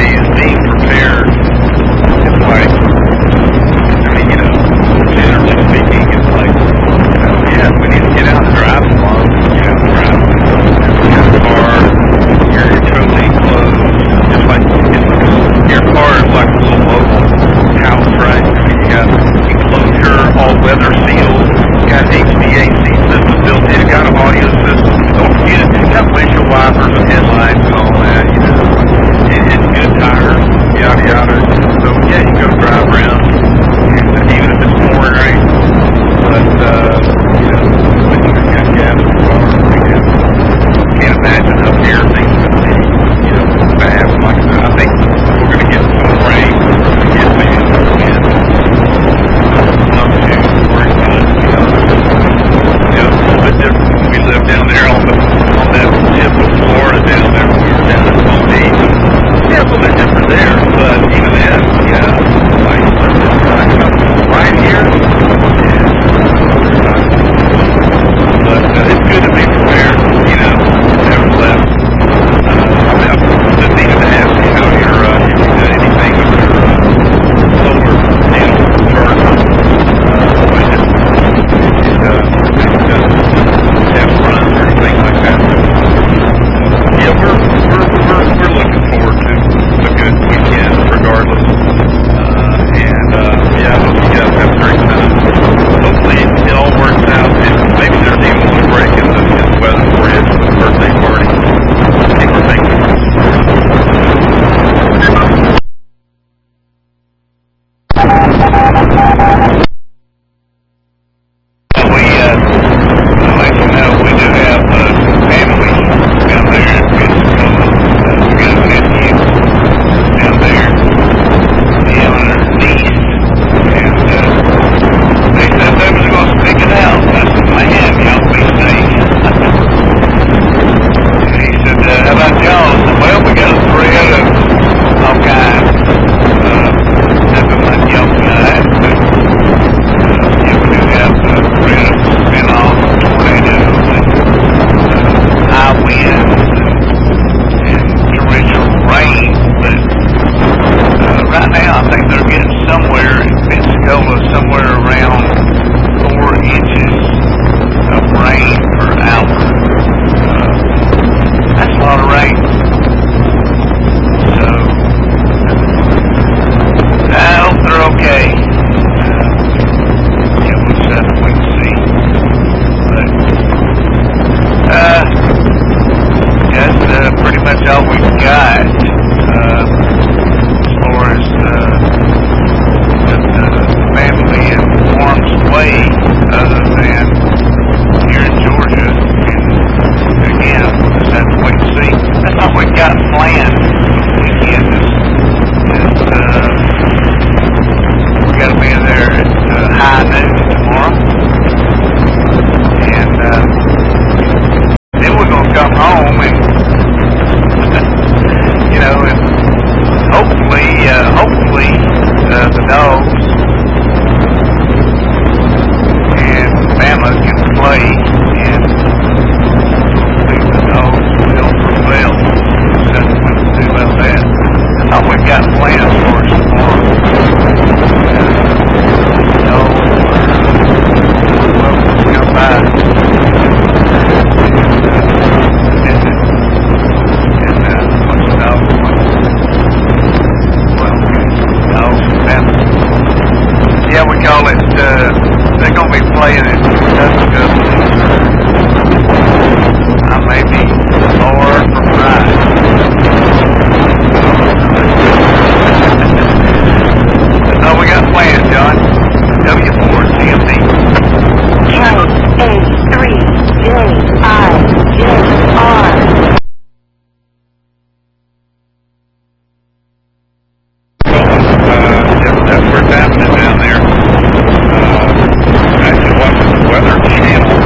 say is being prepared. It's like, I mean, generally speaking, it's like, yeah, we need to get out and drive tomorrow. Drive. You got a car, you're totally enclosed. Just like, your car is like a little mobile house, right? I mean, you got enclosure, all-weather sealed, you got HVAC system built in, you got an audio system. Don't forget, you got windshield wipers and headlights and all that, and good tires, yada yada. So yeah, you go drive around, and even if it's pouring rain, but but you got gas in the car. Can't imagine up here things are going to be bad. Like I think we're going to get some rain, get maybe some wind, some too. We're good. It's a little bit different when we lived down there on that tip of Florida down there. We were down at Palm Beach. Yeah, it's a little bit different there, but even then, like right here, but it's good to be prepared, nevertheless. I just needed to ask you how if you did anything with your solar panel charger. Test runs or anything like that. Yeah, we're looking forward to a good weekend regardless. I hope you guys have a great time. Hopefully it all works out. And maybe there's even one break in the weather for you for the birthday party. Keep our fingers Channel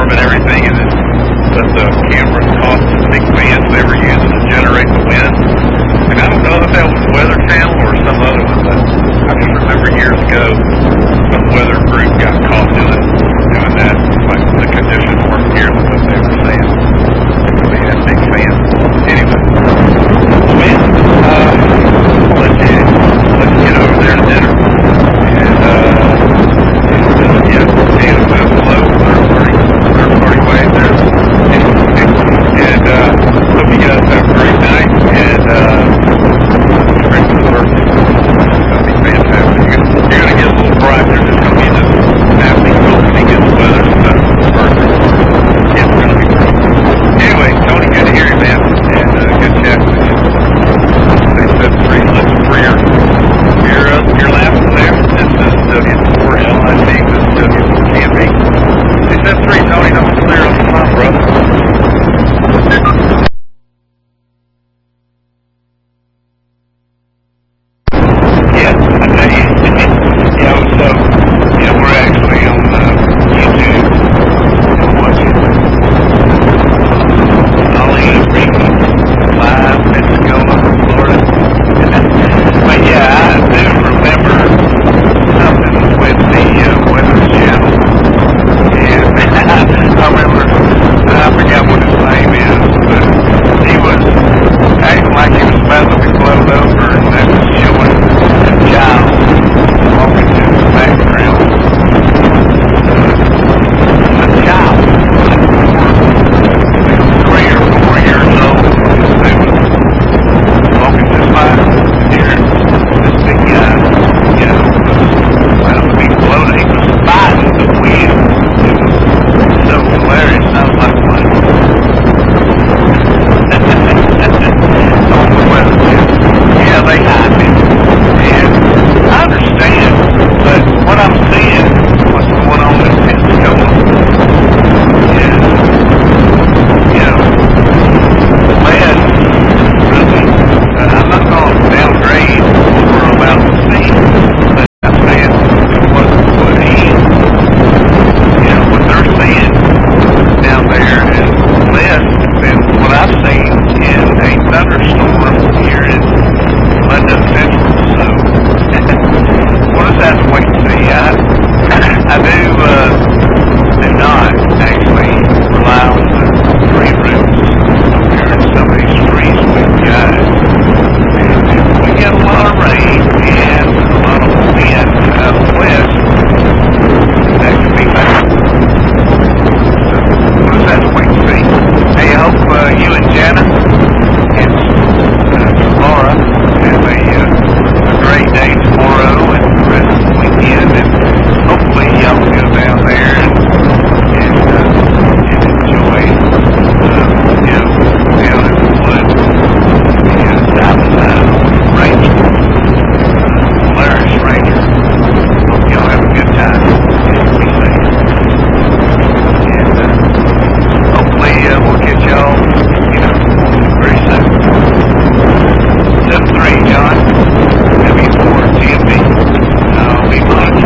storm and everything, and then but the cameras caught the big fans they were using to generate the wind. And I don't know if that was Weather Channel or some other one, but I just remember years ago some weather group got caught doing that. Like the conditions weren't nearly what they were saying. They had big fans. Anyway, man, let's get over there to dinner. And yeah, below third party way there. And hope you guys have a great night. And drink some water. That'll be fantastic. You're gonna get a little bright. There's just gonna be this happening when gets the weather. So that's perfect. It's gonna be great. Anyway, Tony, good to hear you, man. And good chat with you. They said three. Listen for your laughing there. This is W4LIC. This is W4 Camping. They said three, Tony. That was clear on the top, brother.